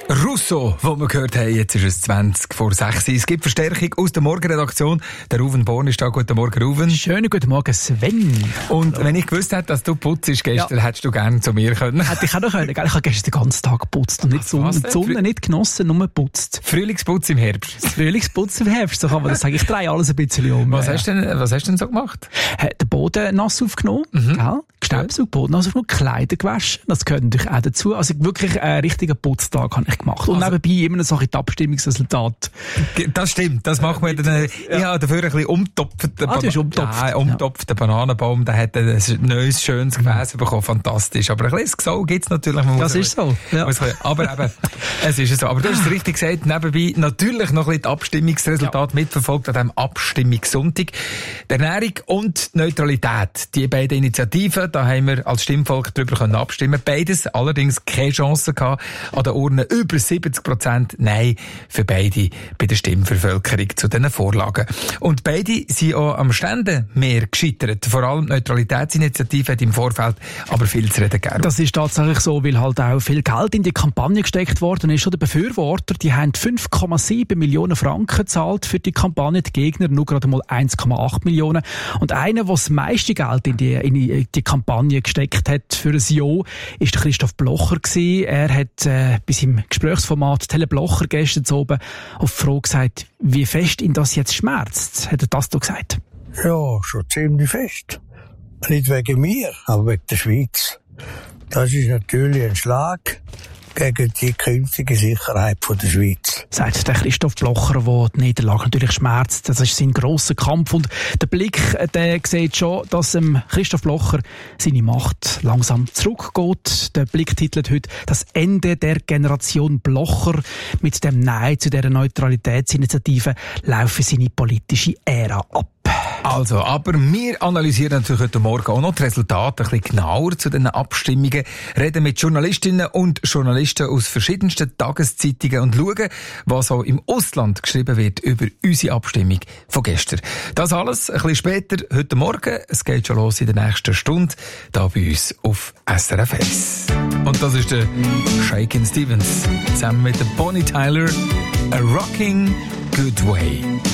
Russo, wo wir gehört haben, jetzt ist es 20 vor 6. Es gibt Verstärkung aus der Morgenredaktion. Der Ruven Born ist da. Guten Morgen, Ruven. Schönen guten Morgen, Sven. Und wenn ich gewusst hätte, dass du putzt gestern, hättest du gerne zu mir können. Hätte ich auch noch können. Ich habe gestern den ganzen Tag geputzt und nicht die Sonne nicht genossen, nur geputzt. Frühlingsputz im Herbst. Frühlingsputz im Herbst, so kann man das sagen. Ich drehe alles ein bisschen um. Was hast du denn so gemacht? Den Boden nass aufgenommen, Gestaubsaugt, Boden nass aufgenommen, Kleider gewaschen. Das gehört natürlich auch dazu. Also wirklich einen richtigen Putztag habe ich gemacht. Und nebenbei immer noch die Abstimmungsresultate. Das stimmt, das machen wir dann. Ich habe dafür ein bisschen umtopft. Du hast umtopft. Der Bananenbaum, der hat ein neues, schönes Gefäß bekommen. Fantastisch. Aber ein bisschen Gesau gibt es natürlich. Das ist so. Ja. Aber eben, es ist so. Aber du hast es richtig gesagt, nebenbei natürlich noch ein bisschen die Abstimmungsresultate mitverfolgt an diesem Abstimmungssonntag. Die Ernährung und die Neutralität. Die beiden Initiativen, da haben wir als Stimmvolk darüber abstimmen. Beides allerdings keine Chance gehabt. An den Urnen über 70% Nein für beide bei der Stimmvervölkerung zu diesen Vorlagen. Und beide sind auch am Ständemeer gescheitert. Vor allem die Neutralitätsinitiative hat im Vorfeld aber viel zu reden gegeben. Das ist tatsächlich so, weil halt auch viel Geld in die Kampagne gesteckt worden ist. Die Befürworter, die haben 5,7 Millionen Franken gezahlt für die Kampagne, die Gegner nur gerade mal 1,8 Millionen. Und einer, der das meiste Geld in die Kampagne gesteckt hat für ein Jahr, ist der Christoph Blocher gewesen. Er hat bei seinem Gesprächsformat Tele Blocher gestern oben auf die Frage gesagt, wie fest ihn das jetzt schmerzt. Hat er das da gesagt? Ja, schon ziemlich fest. Nicht wegen mir, aber wegen der Schweiz. Das ist natürlich ein Schlag gegen die künftige Sicherheit von der Schweiz. Sagt der Christoph Blocher, der die Niederlage natürlich schmerzt. Das ist sein grosser Kampf. Und der Blick, der sieht schon, dass Christoph Blocher seine Macht langsam zurückgeht. Der Blick titelt heute «Das Ende der Generation Blocher». Mit dem Nein zu dieser Neutralitätsinitiative laufe seine politische Ära ab. Also, aber wir analysieren natürlich heute Morgen auch noch die Resultate ein bisschen genauer zu diesen Abstimmungen, reden mit Journalistinnen und Journalisten aus verschiedensten Tageszeitungen und schauen, was auch im Ausland geschrieben wird über unsere Abstimmung von gestern. Das alles ein bisschen später, heute Morgen. Es geht schon los in der nächsten Stunde, da bei uns auf SRF 1. Und das ist der Shakin' Stevens, zusammen mit der Bonnie Tyler, A Rocking Good Way.